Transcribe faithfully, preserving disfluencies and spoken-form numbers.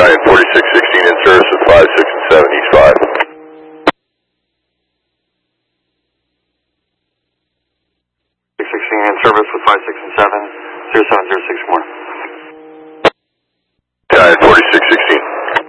Giant forty-six sixteen in service with five, six, and seven, East five. six sixteen in service with five, six, and seven, zero seven zero six more. Giant forty-six sixteen.